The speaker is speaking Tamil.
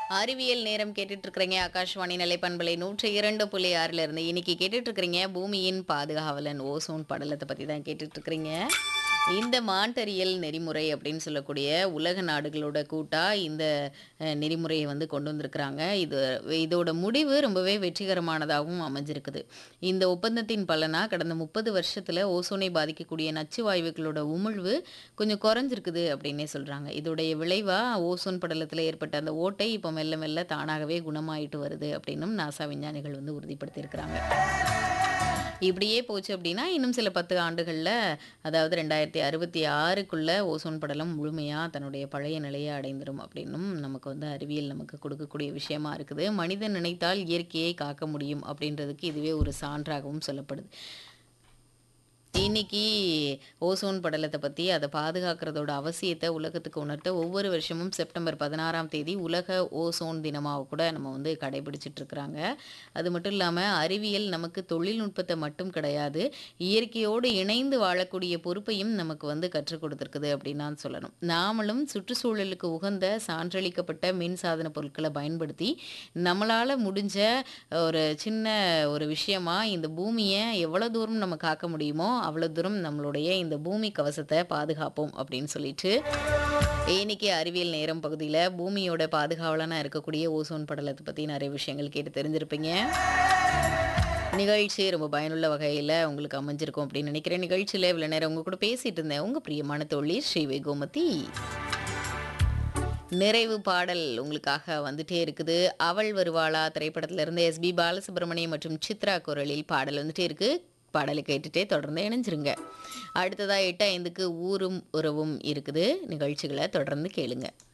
அறிவியல் நேரம் கேட்டுட்டு இருக்கிறீங்க ஆகாஷ்வாணி நிலைப்பண்பலை 102.6 இருந்து இன்னைக்கு கேட்டுட்டு இருக்கிறீங்க பூமியின் பாதுகாவலன் ஓசோன் படலத்தை பத்தி தான் கேட்டுட்டு இருக்கிறீங்க. இந்த மாண்டறியல் நெறிமுறை அப்படின்னு சொல்லக்கூடிய உலக நாடுகளோட கூட்டா இந்த நெறிமுறையை வந்து கொண்டு வந்திருக்கிறாங்க. இதோட முடிவு ரொம்பவே வெற்றிகரமானதாகவும் அமைஞ்சிருக்குது. இந்த ஒப்பந்தத்தின் பலனா கடந்த 30 வருஷத்துல ஓசோனை பாதிக்கக்கூடிய நச்சு வாயுக்களோட உமிழ்வு கொஞ்சம் குறைஞ்சிருக்குது அப்படின்னே சொல்றாங்க. இதோடைய விளைவா ஓசோன் படலத்துல ஏற்பட்ட அந்த ஓட்டை இப்போ மெல்ல மெல்ல தானாகவே குணமாயிட்டு வருது அப்படின்னும் நாசா விஞ்ஞானிகள் வந்து உறுதிப்படுத்தியிருக்கிறாங்க. இப்படியே போச்சு அப்படின்னா இன்னும் சில 10 ஆண்டுகள்ல அதாவது 2066க்குள்ள ஓசோன் படலம் முழுமையா தன்னுடைய பழைய நிலையை அடைந்துரும் அப்படின்னும் நமக்கு வந்து அறிவியல் நமக்கு கொடுக்கக்கூடிய விஷயமா இருக்குது. மனிதன் நினைத்தால் இயற்கையை காக்க முடியும் அப்படின்றதுக்கு இதுவே ஒரு சான்றாகவும் சொல்லப்படுது. இன்னைக்கு ஓசோன் படலத்தை பத்தி அதை பாதுகாக்கிறதோட அவசியத்தை உலகத்துக்கு உணர்த்த ஒவ்வொரு வருஷமும் செப்டம்பர் 16ஆம் தேதி உலக ஓசோன் தினமாக கூட நம்ம வந்து கடைபிடிச்சிட்டு இருக்கிறாங்க. அது மட்டும் இல்லாம அறிவியல் நமக்கு தொழில்நுட்பத்தை மட்டும் கிடையாது, இயற்கையோடு இணைந்து வாழக்கூடிய பொறுப்பையும் நமக்கு வந்து கற்றுக் கொடுத்துருக்குது அப்படின்னு தான் சொல்லணும். நாமளும் சுற்றுச்சூழலுக்கு உகந்த சான்றளிக்கப்பட்ட மின் சாதன பொருட்களை பயன்படுத்தி நம்மளால முடிஞ்ச ஒரு சின்ன ஒரு விஷயமா இந்த பூமியை எவ்வளவு தூரம் நம்ம காக்க முடியுமோ அவ்வளவு தூரம் நம்மளுடைய இந்த பூமி கவசத்தை பாதுகாப்போம் அப்படின்னு சொல்லிட்டு இன்னைக்கு அறிவியல் நேரம் பகுதியில் பூமியோட பாதுகாவலனா இருக்கக்கூடிய ஓசோன் படலத்தை பத்தி நிறைய விஷயங்கள் கேட்டு தெரிஞ்சிருப்பீங்க. நிகழ்ச்சி ரொம்ப பயனுள்ள வகையில் உங்களுக்கு அமைஞ்சிருக்கும் அப்படின்னு நினைக்கிறேன். நிகழ்ச்சியில் இவ்வளோ நேரம் உங்க கூட பேசிட்டு இருந்தேன் உங்க பிரியமான தோழி ஸ்ரீ கோமதி. நிறைவு பாடல் உங்களுக்காக வந்துட்டே இருக்குது. அவள் வருவாளா திரைப்படத்துல இருந்து எஸ்பி பாலசுப்ரமணியம் மற்றும் சித்ரா குரலில் பாடல் வந்துட்டே இருக்கு. பாடலை கேட்டுட்டே தொடர்ந்து இணைஞ்சிருங்க. அடுத்ததா 8:05க்கு ஊரும் உறவும் இருக்குது. நிகழ்ச்சிகளை தொடர்ந்து கேளுங்க.